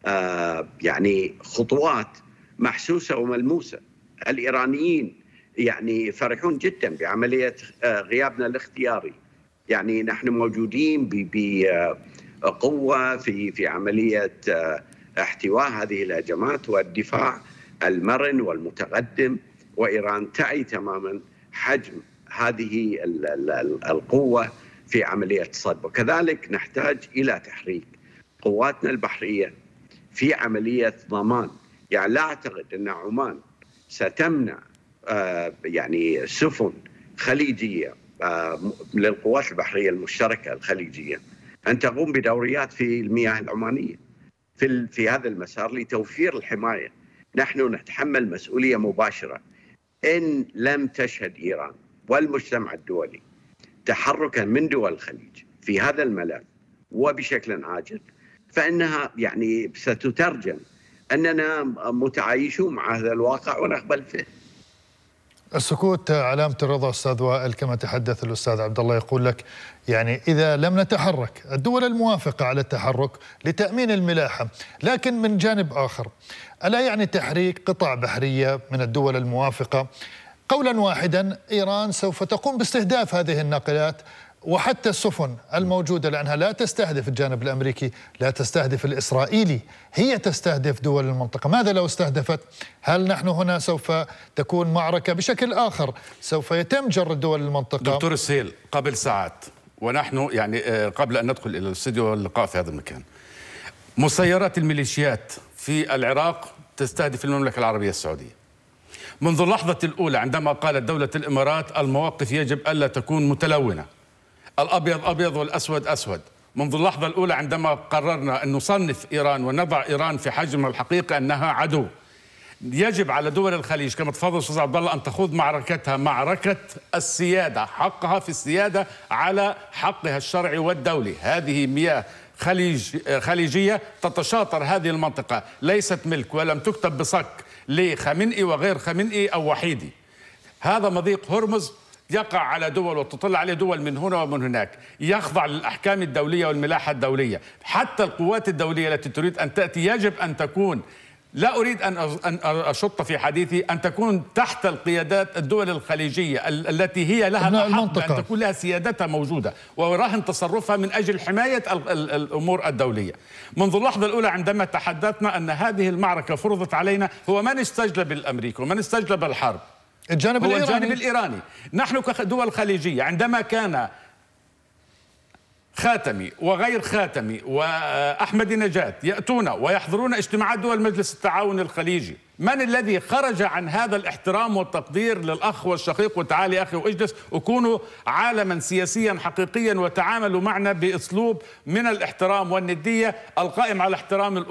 يعني خطوات محسوسة وملموسة. الإيرانيين يعني فرحون جدا بعملية غيابنا الاختياري. يعني نحن موجودين بقوة في عملية احتواء هذه الهجمات والدفاع المرن والمتقدم، وإيران تعي تماما حجم هذه القوة في عملية الصد. وكذلك نحتاج إلى تحريك قواتنا البحرية في عملية ضمان. يعني لا أعتقد أن عمان ستمنع يعني سفن خليجية للقوات البحرية المشتركة الخليجية أن تقوم بدوريات في المياه العمانية في هذا المسار لتوفير الحماية. نحن نتحمل مسؤولية مباشرة إن لم تشهد إيران والمجتمع الدولي تحركا من دول الخليج في هذا الملف وبشكل عاجل، فإنها يعني ستترجم أننا متعايشون مع هذا الواقع ونقبل فيه. السكوت علامة الرضا أستاذ وائل، كما تحدث الأستاذ عبد الله، يقول لك يعني إذا لم نتحرك الدول الموافقة على التحرك لتأمين الملاحة، لكن من جانب آخر ألا يعني تحريك قطع بحرية من الدول الموافقة قولا واحدا إيران سوف تقوم باستهداف هذه الناقلات وحتى السفن الموجودة، لأنها لا تستهدف الجانب الأمريكي، لا تستهدف الإسرائيلي، هي تستهدف دول المنطقة. ماذا لو استهدفت؟ هل نحن هنا سوف تكون معركة بشكل آخر، سوف يتم جر دول المنطقة؟ دكتور السيل، قبل ساعات ونحن يعني قبل أن ندخل إلى الاستوديو واللقاء في هذا المكان، مسيرات الميليشيات في العراق تستهدف المملكة العربية السعودية. منذ اللحظة الأولى عندما قالت دولة الإمارات المواقف يجب ألا تكون متلونة، الأبيض أبيض والأسود أسود، منذ اللحظة الأولى عندما قررنا أن نصنف إيران ونضع إيران في حجم الحقيقة أنها عدو، يجب على دول الخليج كما تفضل أستاذ عبد الله أن تخوض معركتها، معركة السيادة، حقها في السيادة على حقها الشرعي والدولي. هذه مياه خليجية تتشاطر هذه المنطقة، ليست ملك ولم تكتب بصك لخامنئي وغير خامنئي أو وحيدي. هذا مضيق هرمز يقع على دول وتطل عليه دول من هنا ومن هناك، يخضع للأحكام الدولية والملاحة الدولية. حتى القوات الدولية التي تريد أن تأتي يجب أن تكون، لا أريد أن أشط في حديثي، أن تكون تحت القيادات الدول الخليجية التي هي لها الحق أن تكون لها سيادتها موجودة وراهن تصرفها من أجل حماية الأمور الدولية. منذ اللحظة الأولى عندما تحدثنا أن هذه المعركة فرضت علينا، هو من استجلب الأمريكي ومن استجلب الحرب؟ الجانب الإيراني. الجانب الإيراني. نحن كدول خليجية عندما كان خاتمي وغير خاتمي وأحمد نجاد يأتون ويحضرون اجتماعات دول مجلس التعاون الخليجي، من الذي خرج عن هذا الاحترام والتقدير للأخ والشقيق وتعالي أخي واجلس وكونوا عالما سياسيا حقيقيا وتعاملوا معنا بأسلوب من الاحترام والندية القائم على احترام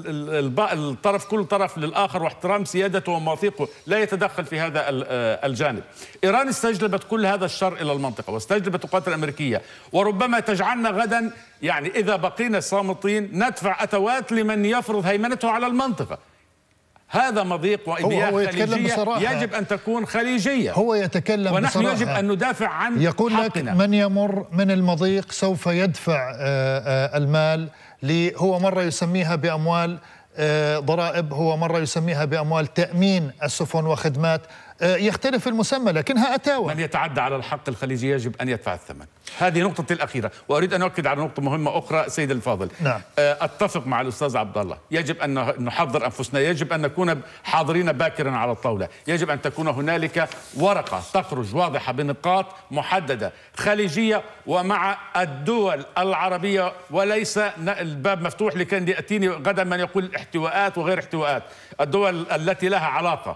الطرف، كل طرف للآخر، واحترام سيادته ومواثيقه، لا يتدخل في هذا الجانب. إيران استجلبت كل هذا الشر إلى المنطقة واستجلبت القوات الأمريكية، وربما تجعلنا غدا يعني إذا بقينا صامتين ندفع أتوات لمن يفرض هيمنته على المنطقة. هذا مضيق ومياه خليجية يجب أن تكون خليجية. هو يتكلم ونحن بصراحة. يجب أن ندافع عن يقول حقنا. لك من يمر من المضيق سوف يدفع المال، هو مرة يسميها بأموال ضرائب، هو مرة يسميها بأموال تأمين السفن وخدمات، يختلف المسمى لكنها أتاوى. من يتعدى على الحق الخليجي يجب أن يدفع الثمن. هذه نقطتي الأخيرة. وأريد أن أؤكد على نقطة مهمة أخرى سيد الفاضل. نعم. أتفق مع الأستاذ عبد الله، يجب أن نحضر أنفسنا، يجب أن نكون حاضرين باكرا على الطاولة، يجب أن تكون هنالك ورقة تخرج واضحة بنقاط محددة خليجية ومع الدول العربية، وليس الباب مفتوح لكي يأتيني غدا من يقول احتواءات وغير احتواءات. الدول التي لها علاقة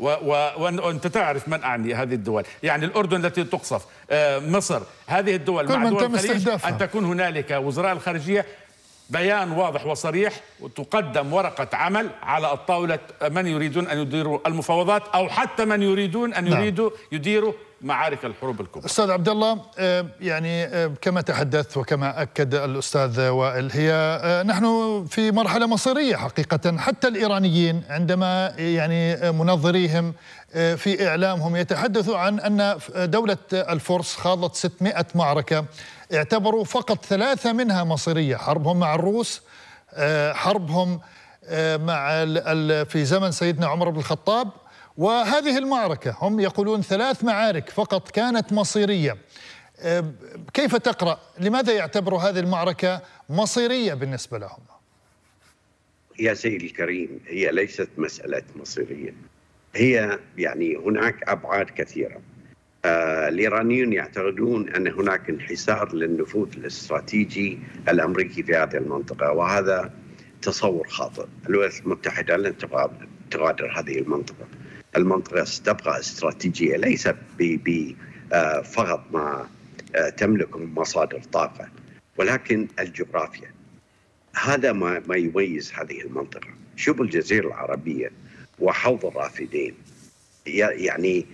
وأنت تعرف من أعني هذه الدول، يعني الأردن التي تقصف، مصر، هذه الدول مع دول الخليج، أن تكون هنالك وزراء الخارجية بيان واضح وصريح، وتقدم ورقة عمل على الطاولة من يريدون أن يديروا المفاوضات أو حتى من يريدون أن يديروا معارك الحروب الكبرى. أستاذ عبد الله، يعني كما تحدث وكما أكد الأستاذ وائل، هي نحن في مرحلة مصيرية حقيقة. حتى الإيرانيين عندما يعني منظريهم في إعلامهم يتحدثوا عن أن دولة الفرس خاضت 600 معركة، اعتبروا فقط 3 منها مصيرية، حربهم مع الروس، حربهم في زمن سيدنا عمر بن الخطاب. وهذه المعركة هم يقولون 3 معارك فقط كانت مصيرية. كيف تقرأ؟ لماذا يعتبروا هذه المعركة مصيرية بالنسبة لهم؟ يا سيدي الكريم، هي ليست مسألة مصيرية، هي يعني هناك أبعاد كثيرة. الإيرانيون يعتقدون أن هناك انحسار للنفوذ الاستراتيجي الأمريكي في هذه المنطقة، وهذا تصور خاطئ. الولايات المتحدة لن تغادر هذه المنطقة. المنطقة ستبقى استراتيجية، ليس فقط ما تملك من مصادر طاقة، ولكن الجغرافيا. هذا ما يميز هذه المنطقة. شبه الجزيرة العربية وحوض الرافدين يعني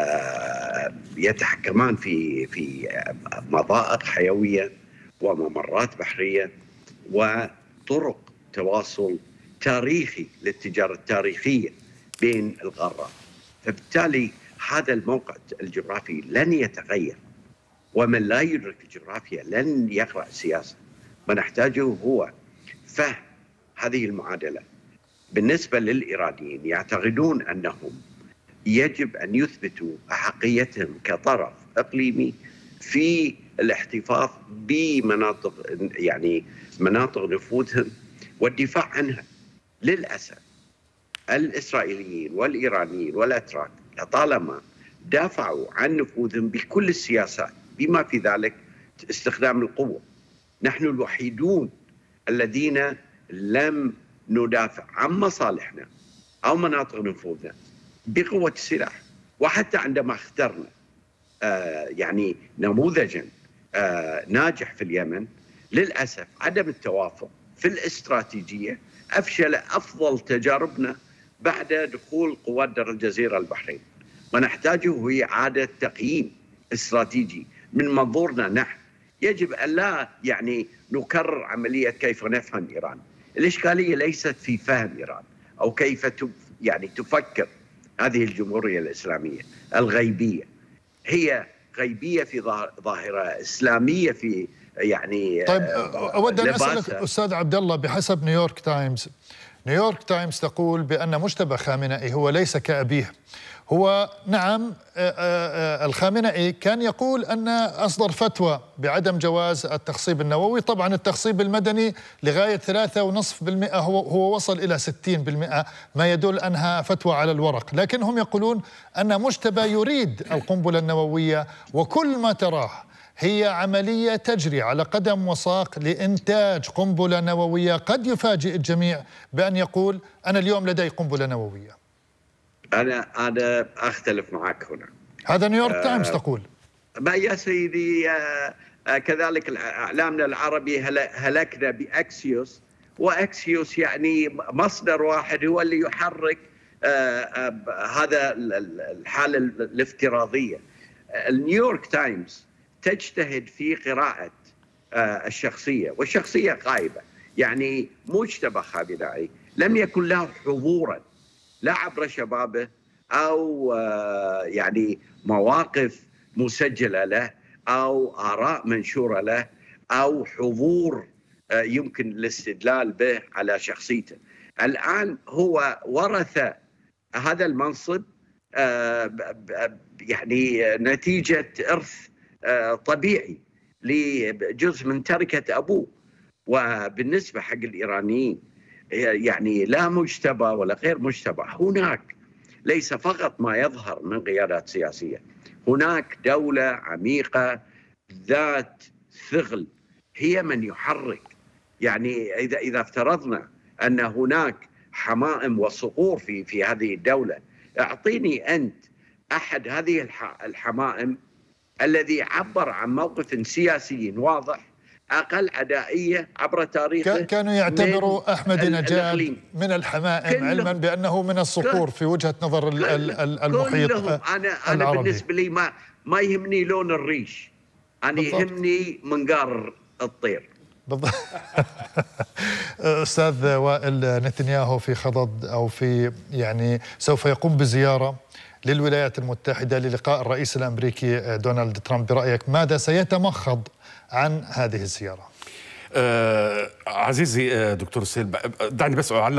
يتحكمان في مضائق حيوية وممرات بحرية وطرق تواصل تاريخي للتجارة التاريخية بين القارات. فبالتالي هذا الموقع الجغرافي لن يتغير، ومن لا يدرك الجغرافيا لن يقرأ السياسة. ما نحتاجه هو فهم هذه المعادلة. بالنسبة للإيرانيين يعتقدون أنهم يجب أن يثبتوا أحقيتهم كطرف إقليمي في الاحتفاظ بمناطق يعني مناطق نفوذهم والدفاع عنها. للأسف الإسرائيليين والإيرانيين والأتراك لطالما دافعوا عن نفوذهم بكل السياسات بما في ذلك استخدام القوة. نحن الوحيدون الذين لم ندافع عن مصالحنا أو مناطق نفوذنا بقوة السلاح. وحتى عندما اخترنا يعني نموذجا ناجح في اليمن، للأسف عدم التوافق في الاستراتيجية أفشل أفضل تجاربنا بعد دخول قوات درع الجزيرة البحرين. ونحتاجه هو إعادة تقييم استراتيجي من منظورنا نحن. يجب أن لا يعني نكرر عملية كيف نفهم إيران. الإشكالية ليست في فهم إيران أو كيف يعني تفكر هذه الجمهورية الإسلامية الغيبية. هي غيبية في ظاهرة، إسلامية في يعني. طيب أود أن أسألك أستاذ عبد الله، بحسب نيويورك تايمز تقول بأن مجتبى خامنئي هو ليس كأبيه. هو نعم الخامنئي كان يقول أن أصدر فتوى بعدم جواز التخصيب النووي. طبعا التخصيب المدني لغاية 3.5% هو وصل إلى 60%، ما يدل أنها فتوى على الورق. لكن هم يقولون أن مجتبى يريد القنبلة النووية، وكل ما تراه هي عملية تجري على قدم وساق لإنتاج قنبلة نووية. قد يفاجئ الجميع بأن يقول أنا اليوم لدي قنبلة نووية. أنا أختلف معك هنا. هذا نيويورك تايمز تقول. يا سيدي كذلك إعلامنا العربي هلكنا بأكسيوس، وأكسيوس يعني مصدر واحد هو اللي يحرك هذا الحالة الافتراضية. النيويورك تايمز تجتهد في قراءة الشخصية، والشخصية غائبة. يعني مجتبى خامنئي لم يكن له حضورا لا عبر شبابه أو يعني مواقف مسجلة له أو آراء منشورة له أو حضور يمكن الاستدلال به على شخصيته. الآن هو ورث هذا المنصب يعني نتيجة إرث طبيعي لجزء من تركة أبوه. وبالنسبة حق الإيرانيين يعني لا مجتبى ولا غير مجتبى، هناك ليس فقط ما يظهر من قيادات سياسية، هناك دولة عميقة ذات ثغل هي من يحرك. يعني إذا افترضنا أن هناك حمائم وصقور في هذه الدولة، اعطيني أنت أحد هذه الحمائم الذي عبر عن موقف سياسي واضح أقل عدائية عبر تاريخه. كانوا يعتبروا أحمد نجاد من الحمائم، علما بأنه من الصقور في وجهة نظر المحيط أنا بالنسبة لي ما يهمني لون الريش، أنا يهمني منقار الطير. بالضبط. أستاذ وائل، نتنياهو في خضض أو في يعني سوف يقوم بزيارة للولايات المتحدة للقاء الرئيس الأمريكي دونالد ترامب. برأيك ماذا سيتمخض عن هذه الزيارة؟ عزيزي دكتور سيل، دعني بس أعلق